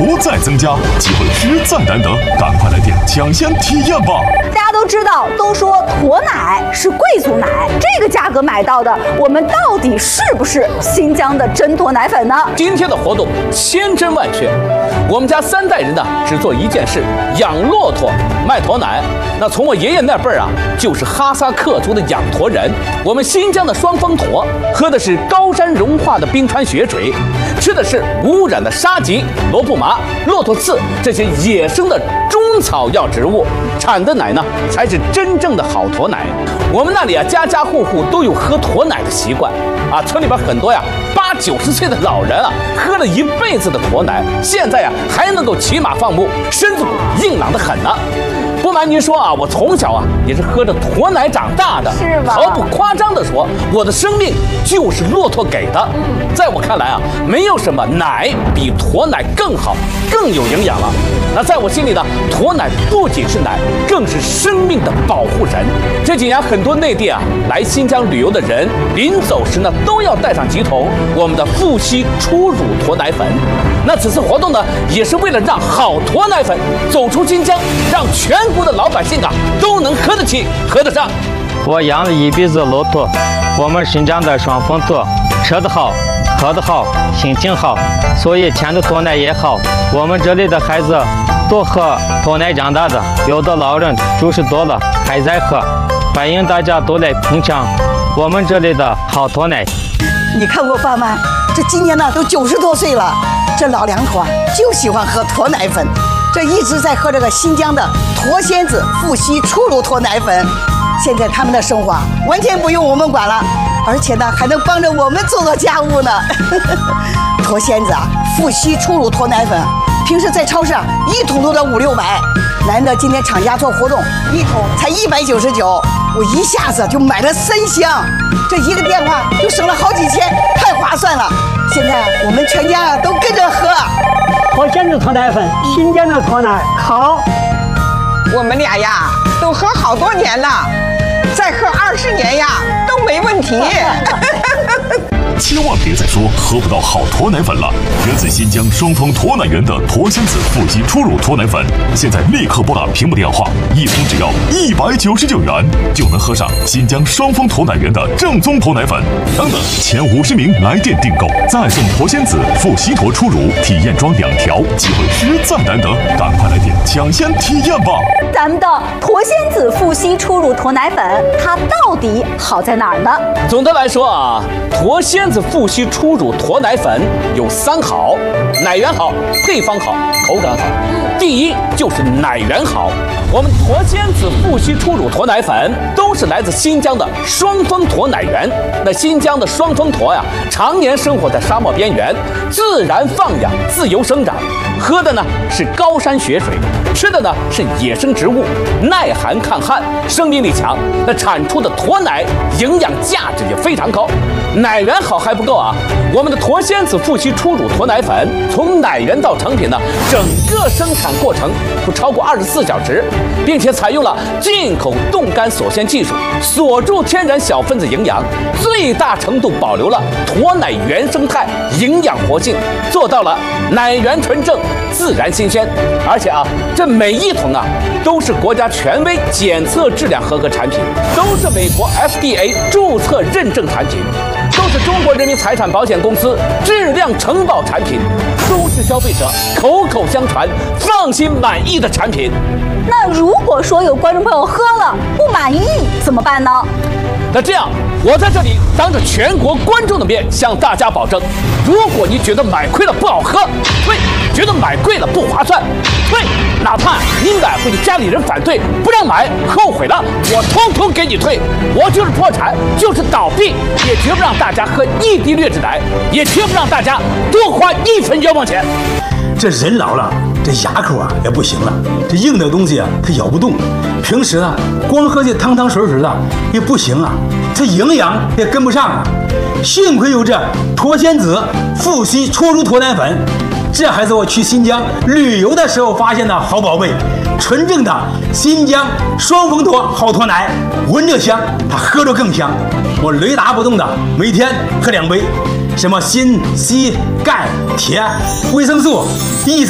不再增加，机会实在难得，赶快来电抢先体验吧！ 大家都知道，都说驼奶是贵族奶，这个价格买到的，我们到底是不是新疆的真驼奶粉呢？ 今天的活动千真万确，我们家3代人呢只做一件事：养骆驼，卖驼奶。那从我爷爷那辈儿啊，就是哈萨克族的养驼人。我们新疆的双峰驼喝的是高山融化的冰川雪水，吃的是无污染的沙棘、罗布麻、骆驼刺这些野生的中草药植物，产的奶呢才是真正的好驼奶。我们那里啊，家家户户都有喝驼奶的习惯啊，村里边很多呀80、90岁的老人啊，喝了一辈子的驼奶，现在呀还能够骑马放牧，身子骨硬朗得很呢。不瞒您说啊，我从小啊也是喝着驼奶长大的， 是吧？ 毫不夸张地说，我的生命就是骆驼给的。在我看来啊，没有什么奶比驼奶更好、更有营养了。那在我心里呢，驼奶不仅是奶，更是生命的保护神。这几年很多内地啊来新疆旅游的人，临走时呢都要带上几桶我们的富硒初乳驼奶粉。那此次活动呢，也是为了让好驼奶粉走出新疆，让全国的老百姓啊都能喝得起、喝得上。 我养了一辈子骆驼，我们新疆的双峰驼，吃得好，喝得好，心情好，所以牵的驼奶也好。我们这里的孩子都喝驼奶长大的，有的老人90多了还在喝，欢迎大家都来品尝我们这里的好驼奶。 你看我爸妈，这今年呢都90多岁了，这老两口啊就喜欢喝驼奶粉，这一直在喝这个新疆的驼仙子富硒初乳驼奶粉。现在他们的生活啊完全不用我们管了，而且呢还能帮着我们做家务呢。驼仙子啊，富硒初乳驼奶粉，平时在超市啊1桶都得5、6百，难得今天厂家做活动，1桶才199，我一下子就买了3箱，这一个电话就省了好几千，太划算了。现在我们全家都跟着喝。 驼仙子驼奶粉，新疆的驼奶好。 我们俩呀都喝好多年了，再喝20年呀都没问题。 千万别再说喝不到好驼奶粉了！源自新疆双峰驼奶园的驼仙子富硒初乳驼奶粉，现在立刻拨打屏幕电话，1桶只要199元，就能喝上新疆双峰驼奶园的正宗驼奶粉。等等，前50名来电订购，再送驼仙子富硒驼初乳体验装2条，机会实在难得，赶快来电抢先体验吧！ 咱们的驼仙子富硒初乳驼奶粉，它到底好在哪儿呢？ 总的来说啊，驼仙子富硒初乳驼奶粉有3好：奶源好，配方好，口感好。第一就是奶源好，我们驼仙子富硒初乳驼奶粉都是来自新疆的双峰驼奶源。那新疆的双峰驼呀，常年生活在沙漠边缘，自然放养，自由生长，喝的呢是高山雪水，吃的呢是野生植物，耐寒抗旱，生命力强。那产出的驼奶营养价值也非常高。奶源好还不够啊，我们的驼仙子富硒初乳驼奶粉从奶源到成品呢，整个生产过程不超过24小时，并且采用了进口冻干锁鲜技术，锁住天然小分子营养，最大程度保留了驼奶原生态营养活性，做到了奶源纯正、自然新鲜。而且啊，这每1桶啊都是国家权威检测质量合格产品，都是美国 FDA 注册认证产品，都是中国人民财产保险公司质量承保产品，都是消费者口口相传、放心满意的产品。 那如果说有观众朋友喝了不满意怎么办呢？ 那这样，我在这里当着全国观众的面向大家保证，如果你觉得买亏了不好喝，退；觉得买贵了不划算，退；哪怕你买回去家里人反对不让买，后悔了，我通通给你退。我就是破产，就是倒闭，也绝不让大家喝1滴劣质奶，也绝不让大家多花1分冤枉钱。 这人老了，这牙口啊也不行了，这硬的东西啊它咬不动，平时呢光喝这汤汤水水的也不行啊，这营养也跟不上啊。幸亏有这驼仙子富硒初乳驼奶粉，这还是我去新疆旅游的时候发现的好宝贝，纯正的新疆双峰驼好驼奶，闻着香，它喝着更香。我雷打不动的每天喝2杯，什么锌、硒、钙、铁、维生素、益生